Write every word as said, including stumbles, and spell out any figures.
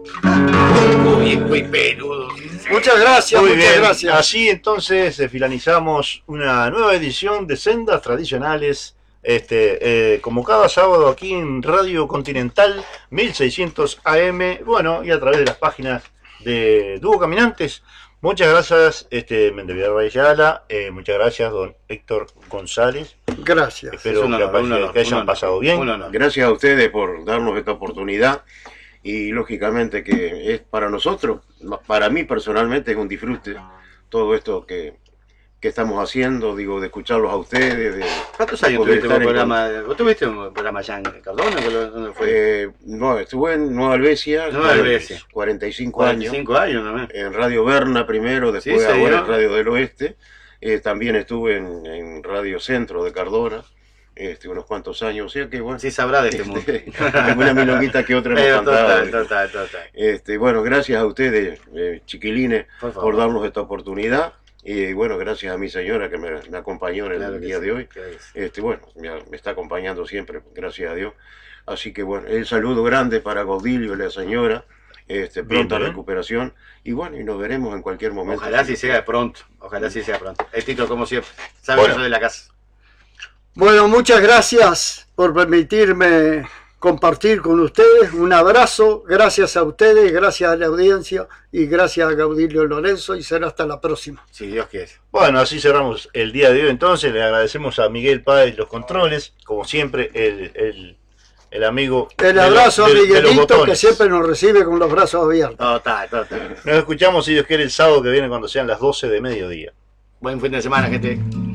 Muy, muy peludo. Muchas gracias, Muy muchas bien. gracias. Así entonces eh, finalizamos una nueva edición de Sendas Tradicionales. Este, eh, como cada sábado aquí en Radio Continental mil seiscientos A M, bueno, y a través de las páginas de Dúo Caminantes. Muchas gracias, este, Mendevidad Rayala, eh, muchas gracias, don Héctor González. Gracias. Espero un que, honor, un honor, que hayan un honor, pasado bien. un honor. Gracias a ustedes por darnos esta oportunidad y lógicamente que es para nosotros, para mí personalmente es un disfrute todo esto que, que estamos haciendo, digo, de escucharlos a ustedes. De, ¿Cuántos de años poder tuviste un estar en programa? ¿Vos tuviste un programa allá en Cardona? ¿Dónde fue? Eh, no, estuve en Nueva Albesia, Nueva Albesia. cuarenta y cinco cuarenta y años, cinco años, ¿no? en Radio Berna primero, después Sí, ahora señor. en Radio del Oeste, eh, también estuve en, en Radio Centro de Cardona, este, unos cuantos años, o sea que bueno, Sí sabrá de este mundo. alguna milonguita que otra hemos Pero cantado. total, total, total. Este, bueno, gracias a ustedes, eh, chiquilines, Por favor. por darnos esta oportunidad. Y bueno, gracias a mi señora que me, me acompañó en el Claro que día sí, de hoy. claro que sí. Este, bueno, me, me está acompañando siempre, gracias a Dios. Así que bueno, el saludo grande para Gaudilio y la señora. Este, Bien, pronta bien. recuperación. Y bueno, y nos veremos en cualquier momento. Ojalá sí sea pronto. Ojalá sí sea pronto. El Tito, como siempre. Sabe Bueno. que soy de la casa. Bueno, muchas gracias por permitirme compartir con ustedes. Un abrazo, gracias a ustedes, gracias a la audiencia y gracias a Gaudilio Lorenzo y será hasta la próxima. Si Dios quiere. Bueno, así cerramos el día de hoy entonces. Le agradecemos a Miguel Páez los controles, como siempre, el, el, el amigo. El de abrazo los- a de- de los Miguelito que botones. siempre nos recibe con los brazos abiertos. Total, total. Nos escuchamos, si Dios quiere, el sábado que viene cuando sean las doce de mediodía. Buen fin de semana, gente.